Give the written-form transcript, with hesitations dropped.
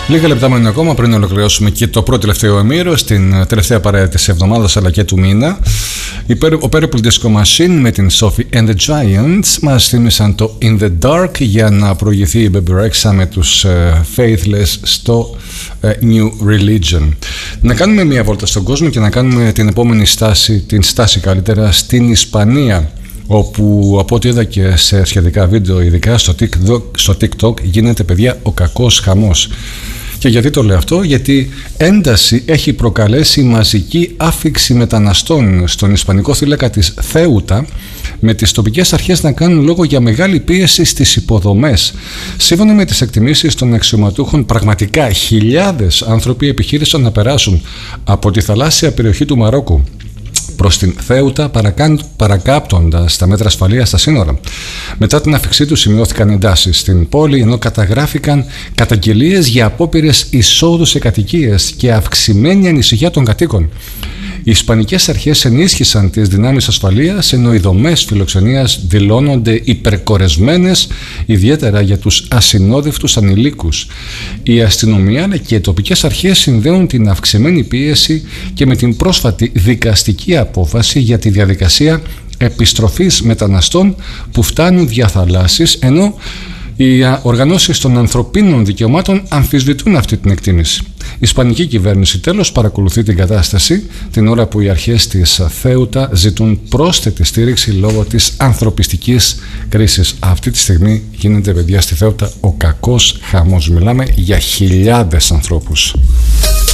Λίγα λεπτά μένουν ακόμα πριν ολοκληρώσουμε και το πρώτο τελευταίο ημίρο στην τελευταία παρέα της εβδομάδας αλλά και του μήνα. Ο Purple Disco Machine με την Sophie and the Giants μας θύμισαν το In the Dark για να προηγηθεί η Bebe Rexha με τους Faithless στο New Religion. Να κάνουμε μια βόλτα στον κόσμο και να κάνουμε την επόμενη στάση, την στάση καλύτερα, στην Ισπανία, όπου από ό,τι είδα και σε σχετικά βίντεο, ειδικά στο TikTok, γίνεται, παιδιά, ο κακός χαμός. Και γιατί το λέω αυτό? Γιατί ένταση έχει προκαλέσει μαζική άφιξη μεταναστών στον ισπανικό θύλακα της Θέουτα, με τις τοπικές αρχές να κάνουν λόγο για μεγάλη πίεση στις υποδομές. Σύμφωνα με τις εκτιμήσεις των αξιωματούχων, πραγματικά χιλιάδες άνθρωποι επιχείρησαν να περάσουν από τη θαλάσσια περιοχή του Μαρόκου προς την Θέουτα, παρακάπτοντας τα μέτρα ασφαλείας στα σύνορα. Μετά την άφιξή του σημειώθηκαν εντάσεις στην πόλη, ενώ καταγράφηκαν καταγγελίες για απόπειρες εισόδου σε κατοικίες και αυξημένη ανησυχία των κατοίκων. Οι ισπανικές αρχές ενίσχυσαν τις δυνάμεις ασφαλείας, ενώ οι δομές φιλοξενίας δηλώνονται υπερκορεσμένες, ιδιαίτερα για τους ασυνόδευτους ανηλίκους. Η αστυνομία αλλά και οι τοπικές αρχές συνδέουν την αυξημένη πίεση και με την πρόσφατη δικαστική απόφαση για τη διαδικασία επιστροφής μεταναστών που φτάνουν δια θαλάσσης, ενώ οι οργανώσεις των ανθρωπίνων δικαιωμάτων αμφισβητούν αυτή την εκτίμηση. Η ισπανική κυβέρνηση τέλος παρακολουθεί την κατάσταση, την ώρα που οι αρχές της Θέουτα ζητούν πρόσθετη στήριξη λόγω της ανθρωπιστικής κρίσης. Αυτή τη στιγμή γίνεται, παιδιά, στη Θέουτα ο κακός χαμός. Μιλάμε για χιλιάδες ανθρώπους.